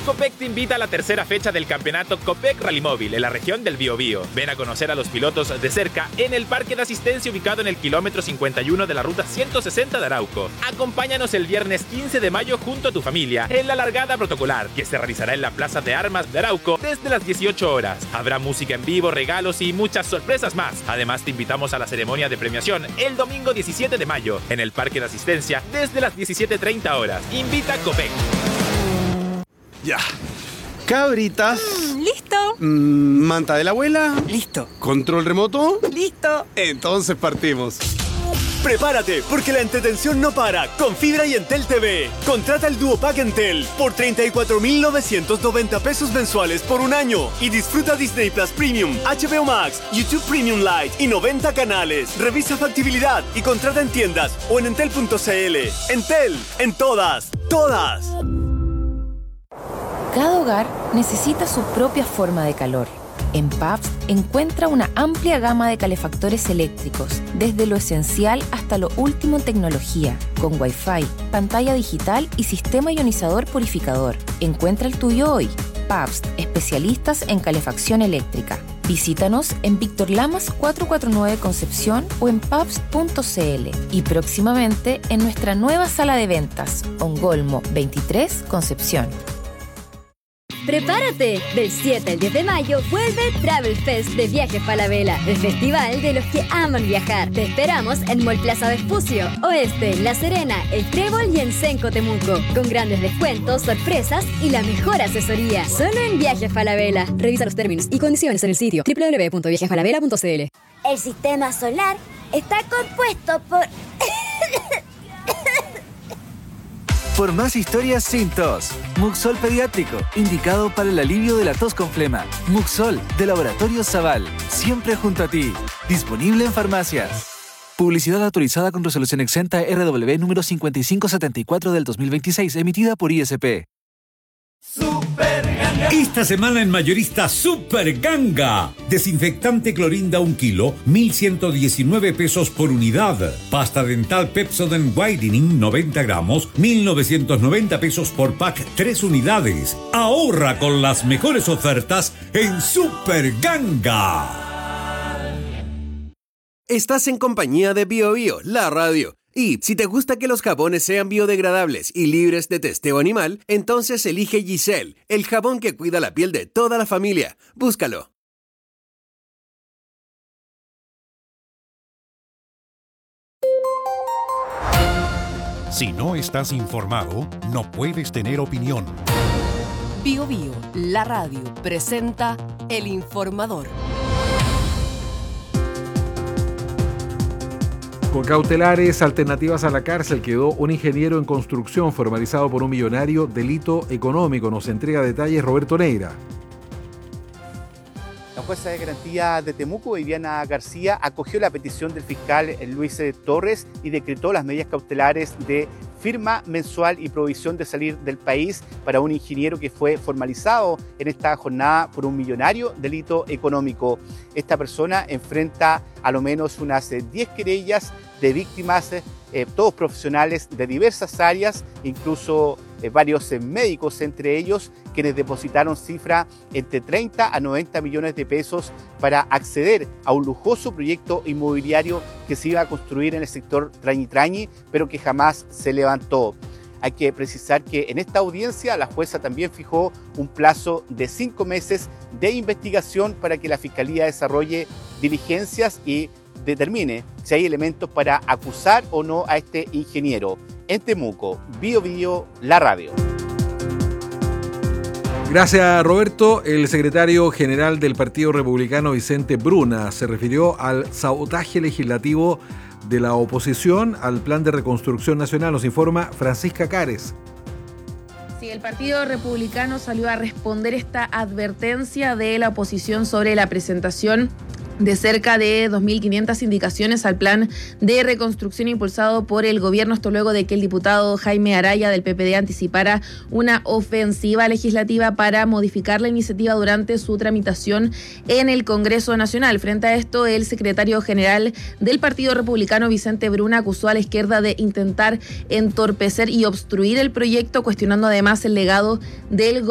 Copec te invita a la tercera fecha del campeonato Copec Rallymóvil en la región del Biobío. Ven a conocer a los pilotos de cerca en el parque de asistencia ubicado en el kilómetro 51 de la ruta 160 de Arauco. Acompáñanos el viernes 15 de mayo junto a tu familia en la largada protocolar que se realizará en la Plaza de Armas de Arauco desde las 18 horas. Habrá música en vivo, regalos y muchas sorpresas más. Además te invitamos a la ceremonia de premiación el domingo 17 de mayo en el parque de asistencia desde las 17:30 horas. Invita a Copec. Ya. Cabritas. Listo. Manta de la abuela. Listo. Control remoto. Listo. Entonces partimos. Prepárate, porque la entretención no para con Fibra y Entel TV. Contrata el Duo Pack Entel por 34,990 pesos mensuales por un año y disfruta Disney Plus Premium, HBO Max, YouTube Premium Lite y 90 canales. Revisa factibilidad y contrata en tiendas o en entel.cl. Entel, en todas. Cada hogar necesita su propia forma de calor. En Pabst encuentra una amplia gama de calefactores eléctricos, desde lo esencial hasta lo último en tecnología, con Wi-Fi, pantalla digital y sistema ionizador purificador. Encuentra el tuyo hoy. Pabst, especialistas en calefacción eléctrica. Visítanos en Víctor Lamas 449 Concepción o en pabst.cl y próximamente en nuestra nueva sala de ventas, Ongolmo 23 Concepción. ¡Prepárate! Del 7 al 10 de mayo vuelve Travel Fest de Viajes Falabella, el festival de los que aman viajar. Te esperamos en Mall Plaza Vespucio, Oeste, La Serena, El Trébol y en Senco Temuco, con grandes descuentos, sorpresas y la mejor asesoría. Solo en Viajes Falabella. Revisa los términos y condiciones en el sitio www.viajesfalabella.cl. El sistema solar está compuesto por... Por más historias sin tos. Muxol Pediátrico, indicado para el alivio de la tos con flema. Muxol, de Laboratorio Zaval, siempre junto a ti. Disponible en farmacias. Publicidad autorizada con resolución exenta RW número 5574 del 2026, emitida por ISP. Esta semana en Mayorista Super Ganga. Desinfectante Clorinda 1 kilo, 1,119 pesos por unidad. Pasta dental Pepsodent Whitening 90 gramos, 1,990 pesos por pack 3 unidades. Ahorra con las mejores ofertas en Super Ganga. Estás en compañía de BioBio, la radio. Y si te gusta que los jabones sean biodegradables y libres de testeo animal, entonces elige Giselle, el jabón que cuida la piel de toda la familia. Búscalo. Si no estás informado, no puedes tener opinión. BioBio, la radio, presenta El Informador. Con cautelares alternativas a la cárcel quedó un ingeniero en construcción formalizado por un millonario delito económico. Nos entrega detalles Roberto Neira. La jueza de garantía de Temuco, Viviana García, acogió la petición del fiscal Luis Torres y decretó las medidas cautelares de firma mensual y prohibición de salir del país para un ingeniero que fue formalizado en esta jornada por un millonario delito económico. Esta persona enfrenta a lo menos unas 10 querellas de víctimas, todos profesionales de diversas áreas, incluso varios médicos entre ellos, quienes depositaron cifra entre 30 a 90 millones de pesos para acceder a un lujoso proyecto inmobiliario que se iba a construir en el sector Trañi, pero que jamás se levantó. Hay que precisar que en esta audiencia la jueza también fijó un plazo de 5 meses de investigación para que la Fiscalía desarrolle diligencias y determine si hay elementos para acusar o no a este ingeniero. En Temuco, BioBio, la radio. Gracias, Roberto. El secretario general del Partido Republicano, Vicente Bruna, se refirió al sabotaje legislativo de la oposición al Plan de Reconstrucción Nacional. Nos informa Francisca Cares. Sí, el Partido Republicano salió a responder esta advertencia de la oposición sobre la presentación de cerca de 2.500 indicaciones al plan de reconstrucción impulsado por el gobierno, esto luego de que el diputado Jaime Araya del PPD anticipara una ofensiva legislativa para modificar la iniciativa durante su tramitación en el Congreso Nacional. Frente a esto, el secretario general del Partido Republicano, Vicente Bruna, acusó a la izquierda de intentar entorpecer y obstruir el proyecto, cuestionando además el legado del